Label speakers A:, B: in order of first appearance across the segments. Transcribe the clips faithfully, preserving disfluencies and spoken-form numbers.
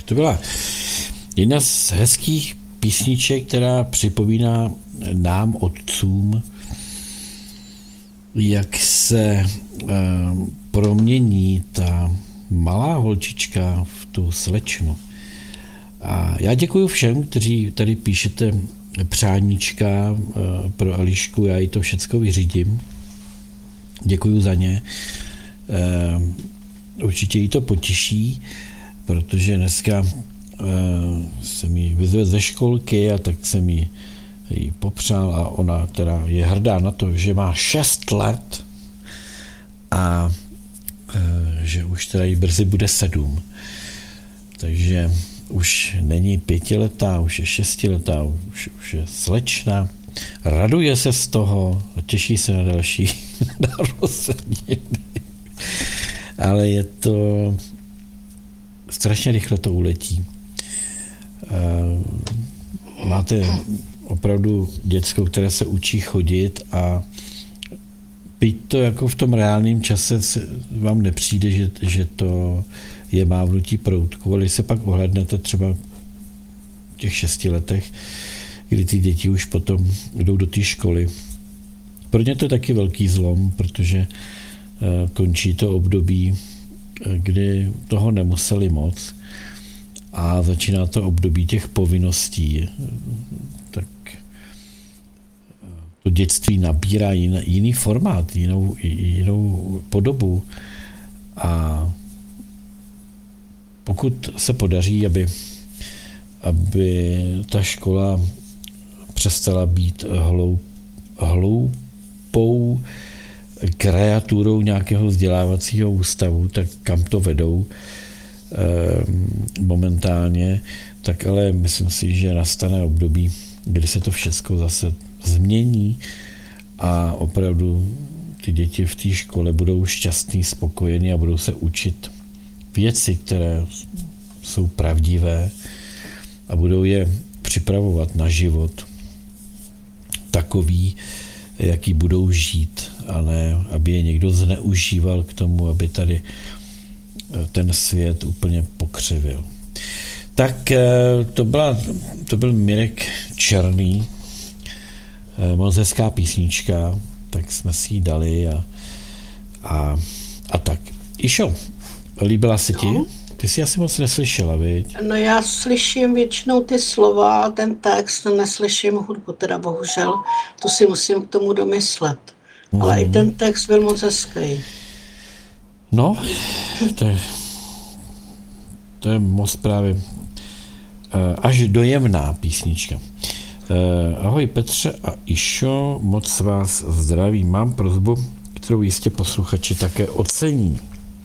A: To byla jedna z hezkých písniček, která připomíná nám, otcům, jak se uh, promění ta malá holčička v tu slečnu. A já děkuji všem, kteří tady píšete přáníčka uh, pro Elišku, já jí to všecko vyřídím. Děkuji za ně. Uh, určitě jí to potěší, protože dneska uh, jsem jí vyzvedl ze školky a tak jsem jí, jí popřál a ona teda je hrdá na to, že má šest let a uh, že už teda jí brzy bude sedm. Takže už není pětiletá, už je šestiletá, už, už je slečna. Raduje se z toho a těší se na další narozeniny. Ale je to strašně rychle to uletí. Máte opravdu děcko, které se učí chodit a byť to jako v tom reálném čase vám nepřijde, že, že to je mávnutí proutku, ale když se pak ohlédnete třeba v těch šesti letech, kdy ty děti už potom jdou do té školy. Pro ně to je taky velký zlom, protože končí to období, kdy toho nemuseli moc a začíná to období těch povinností. Tak to dětství nabírá jiný, jiný formát, jinou, jinou podobu a pokud se podaří, aby, aby ta škola přestala být hloup, hloupou kreaturou nějakého vzdělávacího ústavu, tak kam to vedou e, momentálně, tak ale myslím si, že nastane období, kdy se to všechno zase změní a opravdu ty děti v té škole budou šťastný, spokojení a budou se učit věci, které jsou pravdivé a budou je připravovat na život takový, jaký budou žít, a ne, aby je někdo zneužíval k tomu, aby tady ten svět úplně pokřivil. Tak to, byla, to byl Mirek Černý, moc hezká písnička, tak jsme si ji dali a, a, a tak. Išo, líbila se ti?
B: No.
A: Ty jsi asi moc neslyšela, viď?
B: No já slyším většinou ty slova, ten text, neslyším hudbu, teda bohužel, to si musím k tomu domyslet. Mm. Ale i ten text byl moc hezký.
A: No, to je, to je moc právě až dojemná písnička. Ahoj Petře a Išo, moc vás zdravím. Mám prosbu, kterou jistě posluchači také ocení.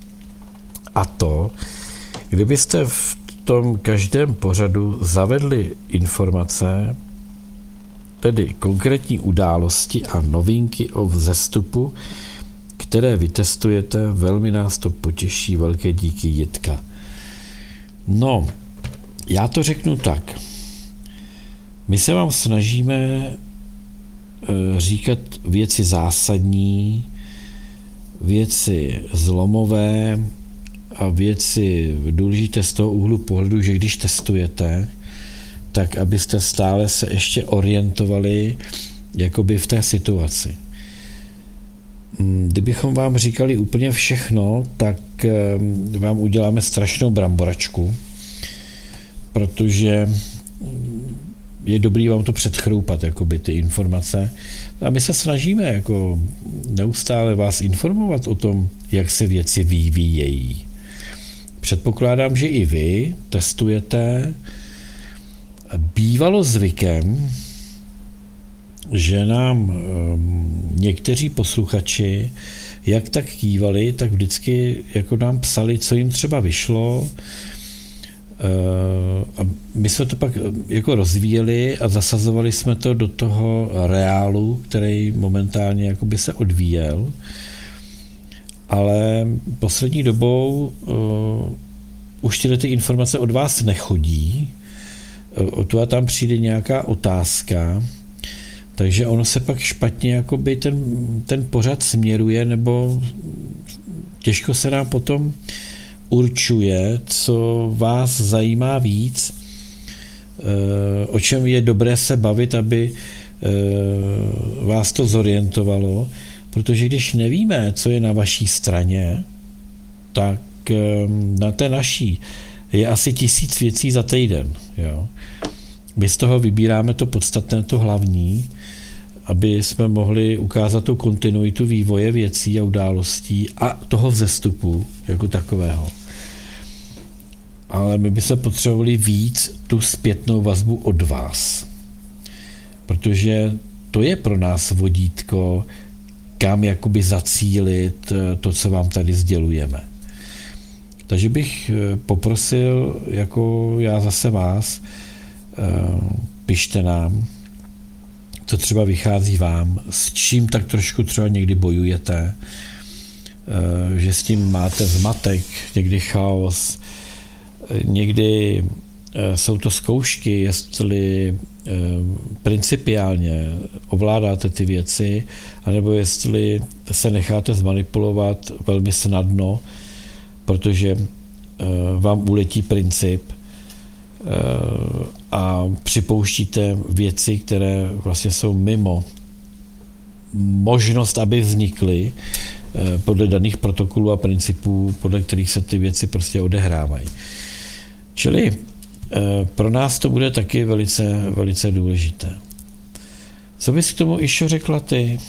A: A to, kdybyste v tom každém pořadu zavedli informace, tedy konkrétní události a novinky o vzestupu, které vytestujete, velmi nás to potěší, velké díky, Jitka. No, já to řeknu tak. My se vám snažíme říkat věci zásadní, věci zlomové a věci důležité z toho úhlu pohledu, že když testujete, tak abyste stále se ještě orientovali jakoby v té situaci. Kdybychom vám říkali úplně všechno, tak vám uděláme strašnou bramboračku, protože je dobrý vám to předchroupat, jakoby ty informace. A my se snažíme jako neustále vás informovat o tom, jak se věci vyvíjejí. Předpokládám, že i vy testujete. Bývalo zvykem, že nám um, někteří posluchači jak tak kývali, tak vždycky jako nám psali, co jim třeba vyšlo. Uh, a my jsme to pak jako rozvíjeli a zasazovali jsme to do toho reálu, který momentálně jakoby se odvíjel. Ale poslední dobou uh, už tyhle ty informace od vás nechodí. O to a tam přijde nějaká otázka, takže ono se pak špatně jakoby ten, ten pořad směruje, nebo těžko se nám potom určuje, co vás zajímá víc, o čem je dobré se bavit, aby vás to zorientovalo, protože když nevíme, co je na vaší straně, tak na té naší je asi tisíc věcí za týden. Jo. My z toho vybíráme to podstatné, to hlavní, aby jsme mohli ukázat tu kontinuitu vývoje věcí a událostí a toho vzestupu jako takového. Ale my bychom potřebovali víc tu zpětnou vazbu od vás. Protože to je pro nás vodítko, kam jakoby zacílit to, co vám tady sdělujeme. Takže bych poprosil, jako já zase vás, pište nám, co třeba vychází vám, s čím tak trošku třeba někdy bojujete, že s tím máte zmatek, někdy chaos, někdy jsou to zkoušky, jestli principiálně ovládáte ty věci, anebo jestli se necháte zmanipulovat velmi snadno, protože vám uletí princip a připouštíte věci, které vlastně jsou mimo možnost, aby vznikly podle daných protokolů a principů, podle kterých se ty věci prostě odehrávají. Čili pro nás to bude taky velice, velice důležité. Co bys k tomu, Išo, řekla ty?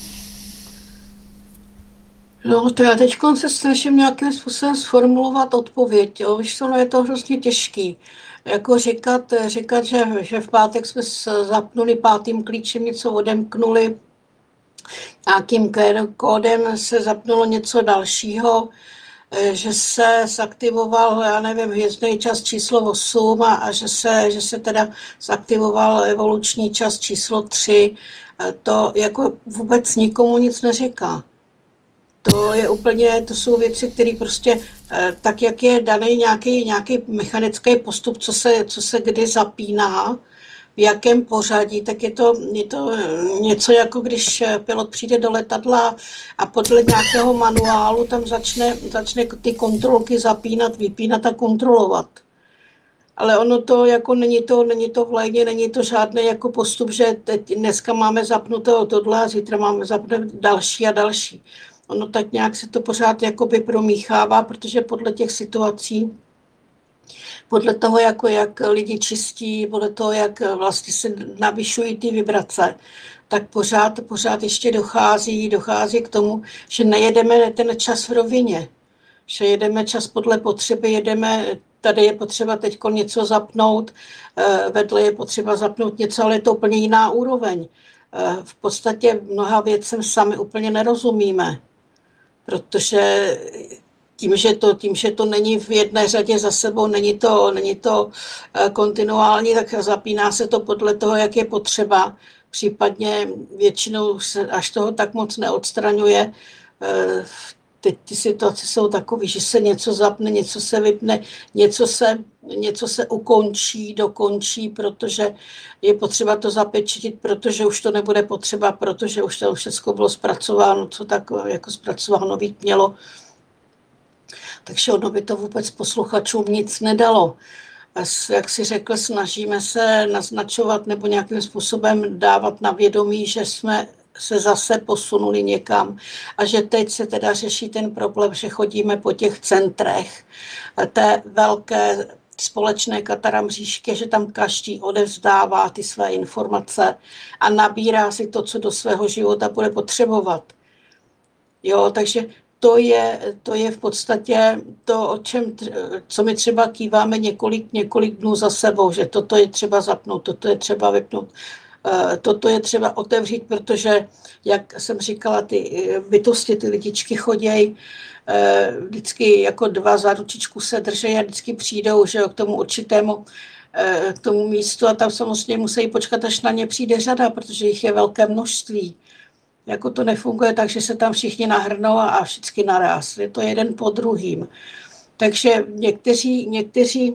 B: No, to já teď se snažím nějakým způsobem sformulovat odpověď. Jo. Víš, no, je to hrozně těžký. Jako říkat, říkat že, že v pátek jsme zapnuli pátým klíčem, něco odemknuli, nějakým kódem se zapnulo něco dalšího, že se zaktivoval, já nevím, hvězdný čas číslo osm a, a že, se, že se teda zaktivoval evoluční čas číslo tři. To jako vůbec nikomu nic neříká. To je úplně, to jsou věci, které prostě tak, jak je daný nějaký, nějaký mechanický postup, co se, co se kdy zapíná, v jakém pořadí, tak je to, je to něco jako když pilot přijde do letadla a podle nějakého manuálu tam začne, začne ty kontrolky zapínat, vypínat a kontrolovat. Ale ono to jako není to, není to v léně, není to žádný jako postup, že teď dneska máme zapnuté tohle a zítra máme zapnuté další a další. Ono tak nějak se to pořád jakoby promíchává, protože podle těch situací, podle toho, jako jak lidi čistí, podle toho, jak vlastně se navyšují ty vibrace, tak pořád, pořád ještě dochází, dochází k tomu, že nejedeme ten čas v rovině, že jedeme čas podle potřeby, jedeme, tady je potřeba teď něco zapnout, vedle je potřeba zapnout něco, ale je to úplně jiná úroveň. V podstatě mnoha věcem sami úplně nerozumíme, protože tím, že to, tím, že to není v jedné řadě za sebou, není to, není to kontinuální, tak zapíná se to podle toho, jak je potřeba. Případně většinou se až toho tak moc neodstraňuje. Teď ty situace jsou takové, že se něco zapne, něco se vypne, něco se, něco se ukončí, dokončí, protože je potřeba to zapečetit, protože už to nebude potřeba, protože už to všechno bylo zpracováno, co tak jako zpracováno být mělo. Takže ono by to vůbec posluchačům nic nedalo. Jak si řekl, snažíme se naznačovat nebo nějakým způsobem dávat na vědomí, že jsme se zase posunuli někam a že teď se teda řeší ten problém, že chodíme po těch centrech té velké společné kataramřížky, že tam každý odevzdává ty své informace a nabírá si to, co do svého života bude potřebovat. Jo, takže to je, to je v podstatě to, o čem, co my třeba kýváme několik, několik dnů za sebou, že toto je třeba zapnout, toto je třeba vypnout. Toto je třeba otevřít, protože, jak jsem říkala, ty bytosti, ty lidičky chodějí, vždycky jako dva za ručičku se drží a vždycky přijdou, že k tomu určitému k tomu místu a tam samozřejmě musí počkat, až na ně přijde řada, protože jich je velké množství. Jako to nefunguje tak, že se tam všichni nahrnou a všichni naraz. Je to jeden po druhým. Takže někteří, někteří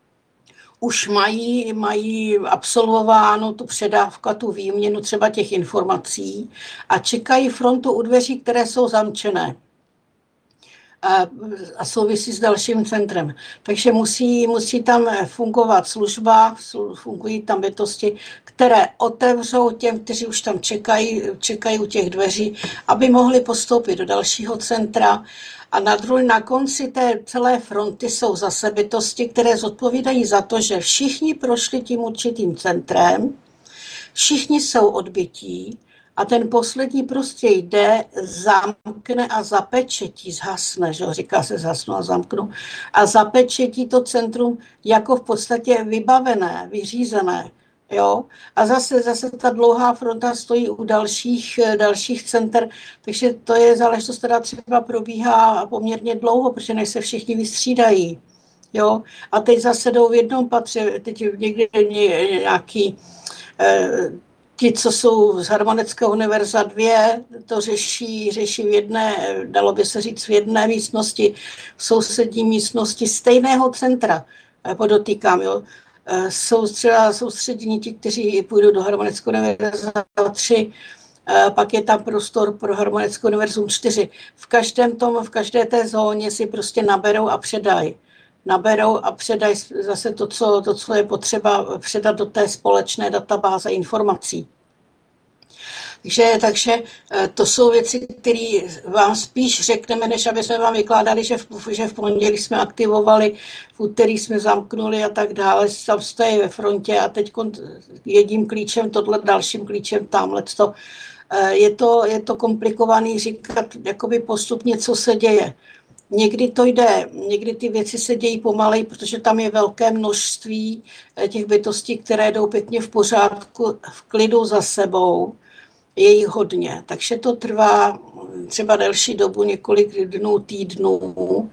B: už mají, mají absolvováno tu předávku a tu výměnu třeba těch informací a čekají frontu u dveří, které jsou zamčené. a, a souvisí s dalším centrem. Takže musí, musí tam fungovat služba, fungují tam bytosti, které otevřou těm, kteří už tam čekají, čekají u těch dveří, aby mohli postoupit do dalšího centra. A na, druhý, na konci té celé fronty jsou zase bytosti, které zodpovídají za to, že všichni prošli tím určitým centrem, všichni jsou odbytí a ten poslední prostě jde, zamkne a zapečetí, zhasne, že? Říká se zhasnu a zamknu, a zapečetí to centrum jako v podstatě vybavené, vyřízené. Jo? A zase, zase ta dlouhá fronta stojí u dalších, dalších center, takže to je záležitost, která třeba probíhá poměrně dlouho, protože než se všichni vystřídají. Jo? A teď zase jdou v jednom patře, teď někde nějaký eh, ti, co jsou z Harmonického univerza dvě, to řeší, řeší v jedné, dalo by se říct v jedné místnosti, v sousední místnosti stejného centra, podotýkám, jo. Jsou třeba soustředění ti, kteří půjdou do Harmonického univerza tři, pak je tam prostor pro Harmonické univerzum čtyři. V každém tom, v každé té zóně si prostě naberou a předají. Naberou a předají zase to co, to, co je potřeba předat do té společné databáze informací. Takže, takže to jsou věci, které vám spíš řekneme, než aby jsme vám vykládali, že v, že v pondělí jsme aktivovali, v úterý jsme zamknuli a tak dále, tam stojí ve frontě a teď jedním klíčem, tohle dalším klíčem, tamhle to. Je to, je to komplikovaný říkat jakoby postupně, co se děje. Někdy to jde, někdy ty věci se dějí pomalej, protože tam je velké množství těch bytostí, které jdou pěkně v pořádku, v klidu za sebou. Je jich hodně, takže to trvá třeba delší dobu, několik dnů, týdnů.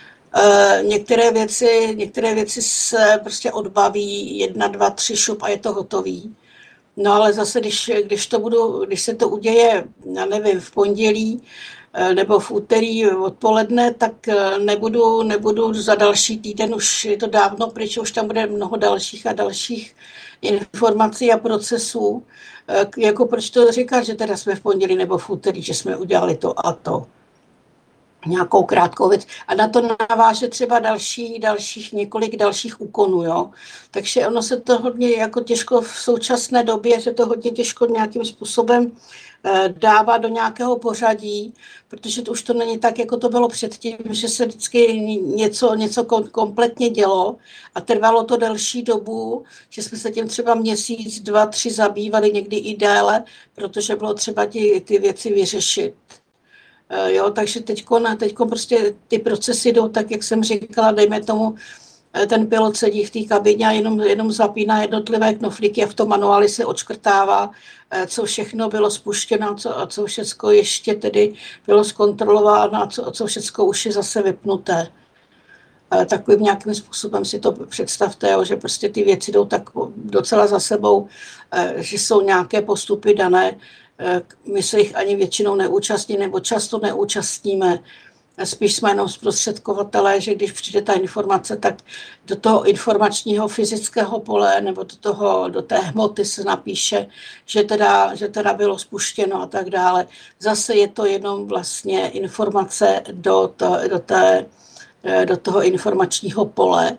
B: E, některé věci, některé věci se prostě odbaví, jedna, dva, tři šup a je to hotový. No ale zase, když, když, to budu, když se to uděje, já nevím, v pondělí nebo v úterý odpoledne, tak nebudu, nebudu za další týden, už je to dávno pryč, už tam bude mnoho dalších a dalších informací a procesů. Jako proč to říkat, že teda jsme v pondělí nebo v úterý, že jsme udělali to a to. Nějakou krátkou věc. A na to naváže třeba další, dalších, několik dalších úkonů. Jo? Takže ono se to hodně jako těžko v současné době, že to hodně těžko nějakým způsobem dává do nějakého pořadí, protože to už to není tak, jako to bylo předtím, že se vždycky něco, něco kompletně dělo a trvalo to delší dobu, že jsme se tím třeba měsíc, dva, tři zabývali, někdy i déle, protože bylo třeba ty, ty věci vyřešit. Jo, takže teďko, teďko prostě ty procesy jdou tak, jak jsem říkala, dejme tomu, ten pilot sedí v té kabině a jenom, jenom zapíná jednotlivé knoflíky a v tom manuáli se odškrtává, co všechno bylo spuštěno a co, a co všechno ještě tedy bylo zkontrolováno a co, co všechno už je zase vypnuté. Takovým nějakým způsobem si to představte, jo, že prostě ty věci jdou tak docela za sebou, že jsou nějaké postupy dané, my se jich ani většinou neúčastní nebo často neúčastníme. Spíš jsme jenom zprostředkovatelé, že když přijde ta informace, tak do toho informačního fyzického pole nebo do, toho, do té hmoty se napíše, že teda, že teda bylo spuštěno a tak dále. Zase je to jenom vlastně informace do, to, do, té, do toho informačního pole,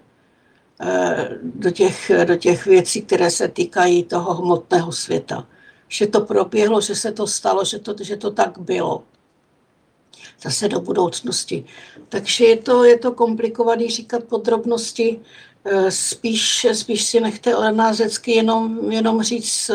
B: do těch, do těch věcí, které se týkají toho hmotného světa. Že to proběhlo, že se to stalo, že to, že to tak bylo. Zase do budoucnosti. Takže je to, je to komplikovaný říkat podrobnosti, spíš, spíš si nechte od nás vždycky jenom, jenom říct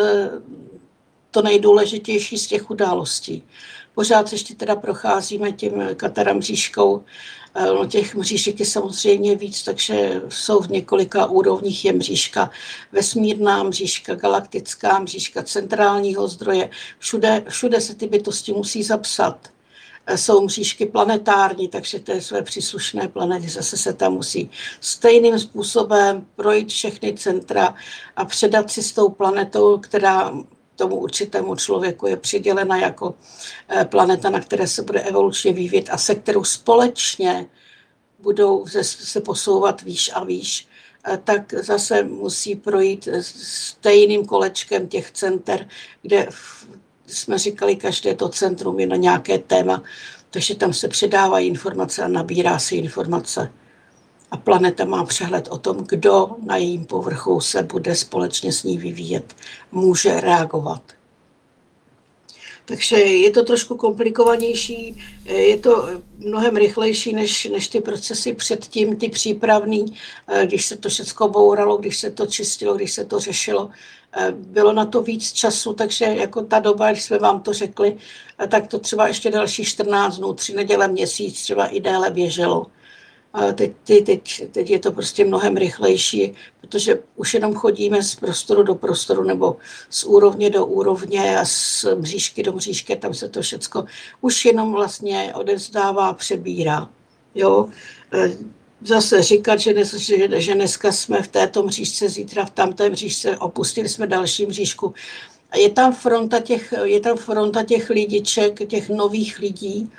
B: to nejdůležitější z těch událostí. Pořád ještě teda procházíme tím Katara mřížkou, no těch mřížek je samozřejmě víc, takže jsou v několika úrovních, je mřížka vesmírná, mřížka galaktická, mřížka centrálního zdroje, všude, všude se ty bytosti musí zapsat. Jsou mřížky planetární, takže to je své příslušné planety, zase se tam musí stejným způsobem projít všechny centra a předat si s tou planetou, která tomu určitému člověku je přidělena jako planeta, na které se bude evolučně vyvíjet a se kterou společně budou se posouvat výš a výš, tak zase musí projít stejným kolečkem těch center, kde jsme říkali, každé to centrum je na nějaké téma, Takže tam se předávají informace a nabírá se informace. A planeta má přehled o tom, kdo na jejím povrchu se bude společně s ní vyvíjet, může reagovat. Takže je to trošku komplikovanější, je to mnohem rychlejší než, než ty procesy předtím, ty přípravný, když se to všechno bouralo, když se to čistilo, když se to řešilo. Bylo na to víc času, takže jako ta doba, když jsme vám to řekli, tak to třeba ještě další čtrnáct dnů, tři neděle, měsíc, třeba i déle běželo. A teď, teď, teď je to prostě mnohem rychlejší, protože už jenom chodíme z prostoru do prostoru nebo z úrovně do úrovně a z mřížky do mřížky, tam se to všecko už jenom vlastně odevzdává, přebírá. Jo? Zase říkat, že, dnes, že, že dneska jsme v této mřížce, zítra v tamté mřížce, opustili jsme další mřížku. A je tam fronta těch, je tam fronta těch lidiček, těch nových lidí,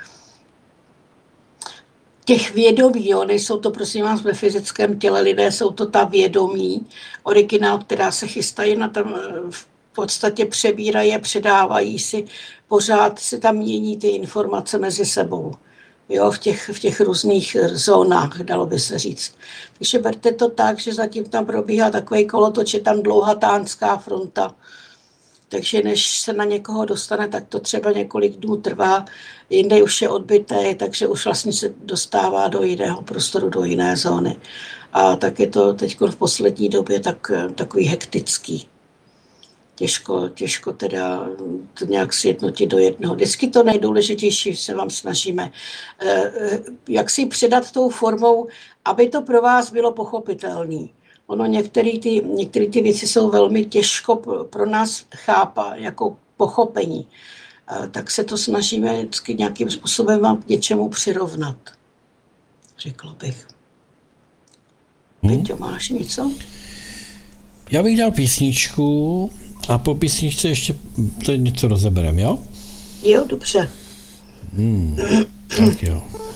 B: těch vědomí, jo, nejsou to prosím vás ve fyzickém těle lidé, jsou to ta vědomí, originál, která se chystají na tam, v podstatě přebírají a předávají si, pořád si tam mění ty informace mezi sebou, jo, v těch, v těch různých zónách, dalo by se říct. Takže berte to tak, že zatím tam probíhá takový kolotoč, je tam dlouhatánská fronta, takže než se na někoho dostane, tak to třeba několik dnů trvá, jinde už je odbyté, takže už vlastně se dostává do jiného prostoru, do jiné zóny. A tak je to teď v poslední době tak, takový hektický. Těžko, těžko teda to nějak sjednotit do jednoho. Vždycky to nejdůležitější se vám snažíme, jak si předat tou formou, aby to pro vás bylo pochopitelné. Ono některé ty, některé ty věci jsou velmi těžko pro nás chápat jako pochopení. Tak se to snažíme vždycky nějakým způsobem vám k něčemu přirovnat. Řekl bych. Hmm. Peťo, máš něco?
A: Já bych dal písničku a po písničce ještě to něco rozeberem, jo?
B: Jo, dobře.
A: Hmm. Tak jo.